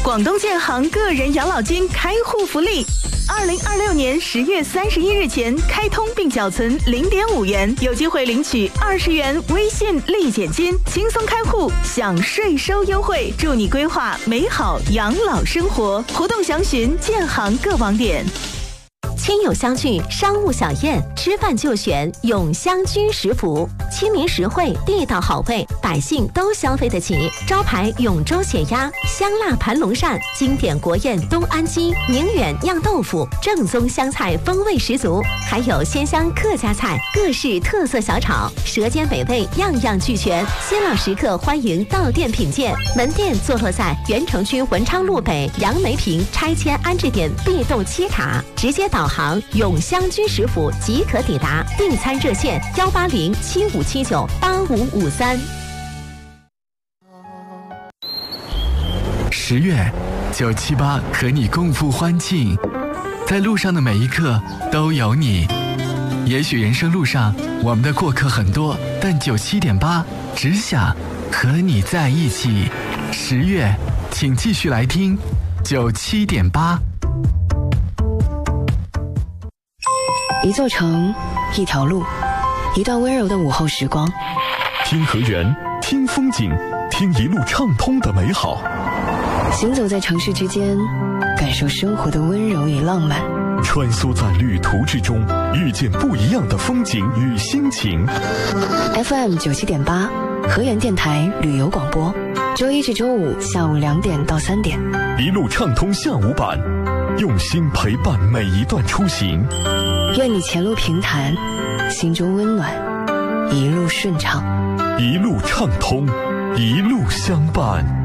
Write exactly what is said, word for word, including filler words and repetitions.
广东建行个人养老金开户福利，二零二六年十月三十一日前开通并缴存零点五元，有机会领取二十元微信立减金，轻松开户享税收优惠，祝你规划美好养老生活。活动详询建行各网点。 亲友相聚，商务小宴，吃饭就选永香居食府，亲民实惠，地道好味，百姓都消费得起。招牌永州血鸭、香辣盘龙鳝，经典国宴东安鸡、宁远酿豆腐，正宗湘菜风味十足，还有鲜香客家菜，各式特色小炒，舌尖美味，样样俱全。新老食客欢迎到店品鉴。门店坐落在原城区文昌路北杨梅坪拆迁安置点 B 栋七塔，直接导航永香居食府即可抵达。订餐热线幺八零七五七九八五五三。 十月，九七八和你共赴欢庆，在路上的每一刻都有你。也许人生路上我们的过客很多，但九七点八只想和你在一起。十月，请继续来听九七点八。 一座城，一条路，一段温柔的午后时光。 听河源，听风景，听一路畅通的美好。 行走在城市之间，感受生活的温柔与浪漫。 穿梭在旅途之中，遇见不一样的风景与心情。 F M 九七点八，河源电台旅游广播，周一至周五下午两点到三点， 一路畅通下午版，用心陪伴每一段出行。 愿你前路平坦，心中温暖，一路顺畅， 一路畅通，一路相伴。